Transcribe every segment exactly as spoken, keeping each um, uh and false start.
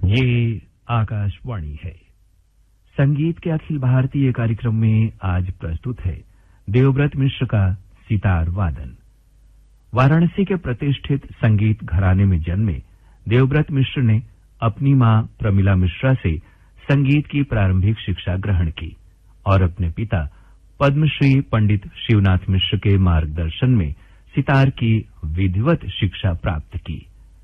ये आकाशवाणी है। संगीत के अखिल भारतीय कार्यक्रम में आज प्रस्तुत है देवव्रत मिश्र का सितार वादन। वाराणसी के प्रतिष्ठित संगीत घराने में जन्मे देवव्रत मिश्र ने अपनी मां प्रमिला मिश्रा से संगीत की प्रारंभिक शिक्षा ग्रहण की और अपने पिता पद्मश्री पंडित शिवनाथ मिश्र के मार्गदर्शन में सितार की विधिवत शिक्षा प्राप्त की।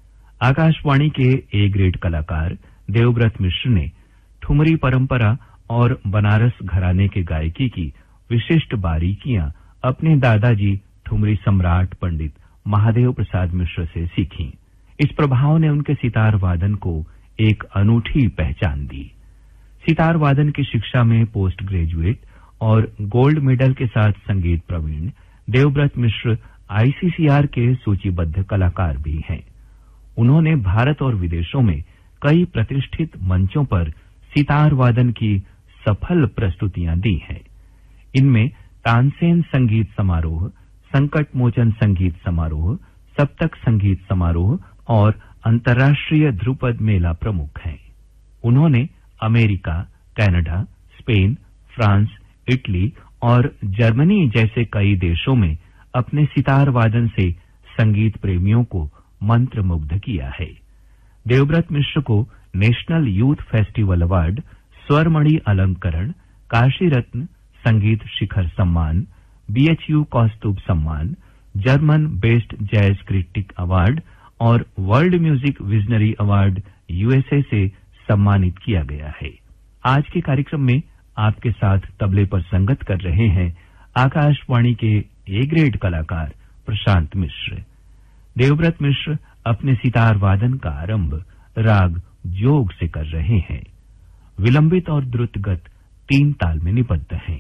आकाशवाणी के ए ग्रेड कलाकार देवव्रत मिश्र ने ठुमरी परंपरा और बनारस घराने के गायकी की विशिष्ट बारीकियां अपने दादाजी ठुमरी सम्राट पंडित महादेव प्रसाद मिश्र से सीखीं। इस प्रभाव ने उनके सितार वादन को एक अनूठी पहचान दी। सितार वादन की शिक्षा में पोस्ट ग्रेजुएट और गोल्ड मेडल के साथ संगीत प्रवीण देवव्रत मिश्र आईसीसीआर के सूचीबद्ध कलाकार भी हैं। उन्होंने भारत और विदेशों में कई प्रतिष्ठित मंचों पर सितार वादन की सफल प्रस्तुतियां दी हैं। इनमें तानसेन संगीत समारोह, संकट मोचन संगीत समारोह, सप्तक संगीत समारोह और अंतर्राष्ट्रीय ध्रुपद मेला प्रमुख हैं। उन्होंने America, Canada, Spain, France, Italy और जर्मनी जैसे कई देशों में अपने सितार वादन से संगीत प्रेमियों को मंत्रमुग्ध किया है। देवव्रत मिश्र को नेशनल यूथ फेस्टिवल अवार्ड, स्वरमणि अलंकरण, काशी रत्न संगीत शिखर सम्मान, बीएचयू कौस्तुभ सम्मान, German best jazz critic award और world music visionary award USA से सम्मानित किया गया है। आज के कार्यक्रम में आपके साथ तबले पर संगत कर रहे हैं आकाशवाणी के ए ग्रेड कलाकार प्रशांत मिश्र। देवव्रत मिश्र अपने सितार वादन का आरंभ राग जोग से कर रहे हैं। विलंबित और द्रुत गत तीन ताल में निबद्ध हैं।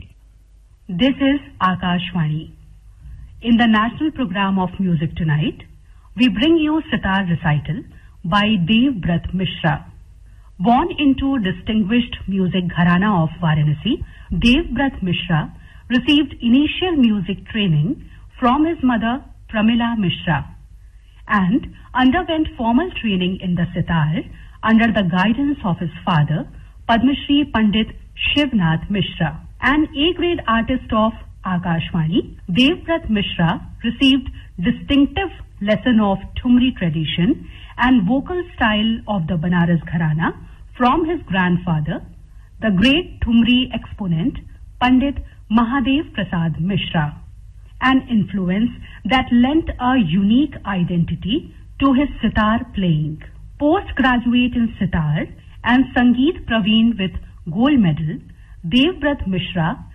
This is Akashvani. In the national program of music tonight, we bring you sitar recital by Devvrat Mishra. Born into distinguished music gharana of Varanasi, Devvrat Mishra received initial music training from his mother Pramila Mishra and underwent formal training in the sitar under the guidance of his father Padma Shri Pandit Shivnath Mishra. An A-grade artist of Akashvani, Devvrat Mishra received distinctive lesson of Thumri tradition and vocal style of the Banaras Gharana from his grandfather, the great Thumri exponent Pandit Mahadev Prasad Mishra, an influence that lent a unique identity to his sitar playing. Postgraduate in sitar and Sangeet Praveen with gold medal, Devvrat Mishra